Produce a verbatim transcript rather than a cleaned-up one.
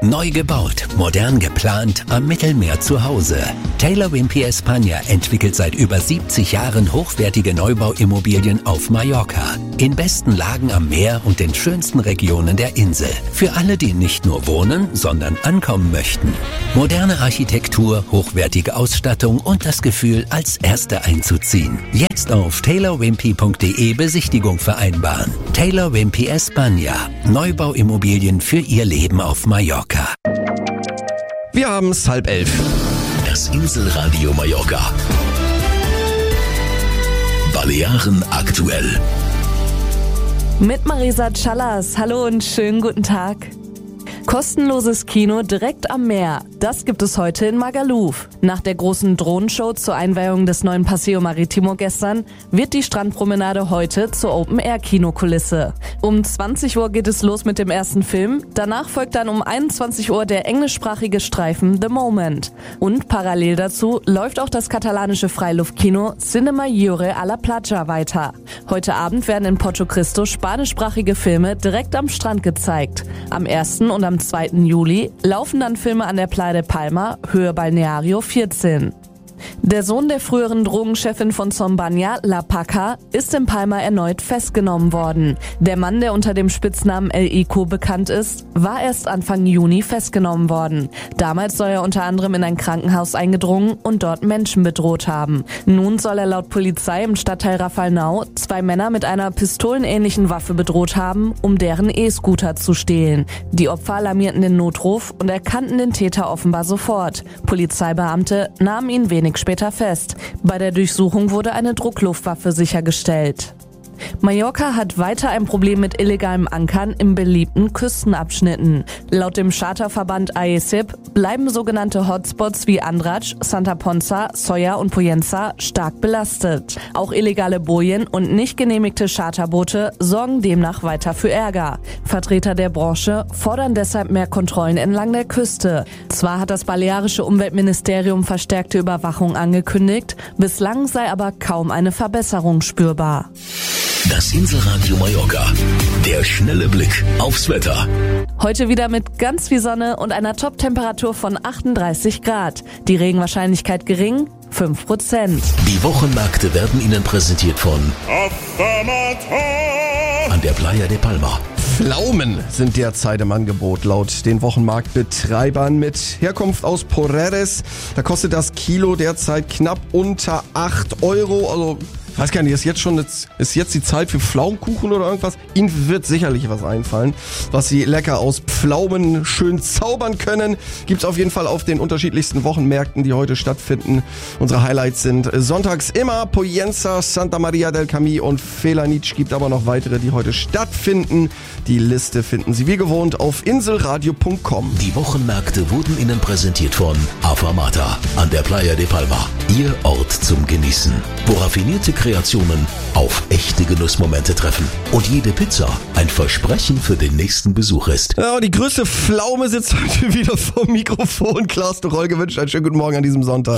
Neu gebaut, modern geplant, am Mittelmeer zu Hause. Taylor Wimpey España entwickelt seit über siebzig Jahren hochwertige Neubauimmobilien auf Mallorca. In besten Lagen am Meer und den schönsten Regionen der Insel. Für alle, die nicht nur wohnen, sondern ankommen möchten. Moderne Architektur, hochwertige Ausstattung und das Gefühl, als Erste einzuziehen. Jetzt auf taylor wimpey punkt de Besichtigung vereinbaren. Taylor Wimpey España. Neubauimmobilien für Ihr Leben auf Mallorca. Wir haben es halb elf. Das Inselradio Mallorca. Balearen aktuell. Mit Marisa Callas. Hallo und schönen guten Tag. Kostenloses Kino direkt am Meer. Das gibt es heute in Magaluf. Nach der großen Drohnenshow zur Einweihung des neuen Paseo Maritimo gestern wird die Strandpromenade heute zur Open-Air-Kinokulisse. Um zwanzig Uhr geht es los mit dem ersten Film. Danach folgt dann um einundzwanzig Uhr der englischsprachige Streifen The Moment. Und parallel dazu läuft auch das katalanische Freiluftkino Cinema Lliure a la Platja weiter. Heute Abend werden in Porto Cristo spanischsprachige Filme direkt am Strand gezeigt. Am ersten und am zweiten Juli laufen dann Filme an der Playa de Palma, Höhe Balneario vierzehn. Der Sohn der früheren Drogenchefin von Zombania, La Paca, ist in Palma erneut festgenommen worden. Der Mann, der unter dem Spitznamen El Ico bekannt ist, war erst Anfang Juni festgenommen worden. Damals soll er unter anderem in ein Krankenhaus eingedrungen und dort Menschen bedroht haben. Nun soll er laut Polizei im Stadtteil Rafalnau zwei Männer mit einer pistolenähnlichen Waffe bedroht haben, um deren E-Scooter zu stehlen. Die Opfer alarmierten den Notruf und erkannten den Täter offenbar sofort. Polizeibeamte nahmen ihn wenig später fest. Bei der Durchsuchung wurde eine Druckluftwaffe sichergestellt. Mallorca hat weiter ein Problem mit illegalem Ankern in beliebten Küstenabschnitten. Laut dem Charterverband A E S I P bleiben sogenannte Hotspots wie Andratx, Santa Ponsa, Solla und Pollença stark belastet. Auch illegale Bojen und nicht genehmigte Charterboote sorgen demnach weiter für Ärger. Vertreter der Branche fordern deshalb mehr Kontrollen entlang der Küste. Zwar hat das balearische Umweltministerium verstärkte Überwachung angekündigt, bislang sei aber kaum eine Verbesserung spürbar. Das Inselradio Mallorca. Der schnelle Blick aufs Wetter. Heute wieder mit ganz viel Sonne und einer Top-Temperatur von achtunddreißig Grad. Die Regenwahrscheinlichkeit gering, fünf Prozent. Die Wochenmärkte werden Ihnen präsentiert von an der Playa de Palma. Pflaumen sind derzeit im Angebot laut den Wochenmarktbetreibern mit Herkunft aus Porreres. Da kostet das Kilo derzeit knapp unter acht Euro, also ich weiß gar nicht, ist jetzt schon ist jetzt die Zeit für Pflaumenkuchen oder irgendwas? Ihnen wird sicherlich was einfallen, was Sie lecker aus Pflaumen schön zaubern können. Gibt's auf jeden Fall auf den unterschiedlichsten Wochenmärkten, die heute stattfinden. Unsere Highlights sind sonntags immer Pollença, Santa Maria del Camí und Felanitx. Gibt aber noch weitere, die heute stattfinden. Die Liste finden Sie wie gewohnt auf inselradio punkt com. Die Wochenmärkte wurden Ihnen präsentiert von Afamata an der Playa de Palma. Ihr Ort zum Genießen, wo raffinierte Kreationen auf echte Genussmomente treffen. Und jede Pizza ein Versprechen für den nächsten Besuch ist. Ja, die größte Pflaume sitzt heute wieder vor dem Mikrofon. Klaas Tuchol gewünscht einen schönen guten Morgen an diesem Sonntag.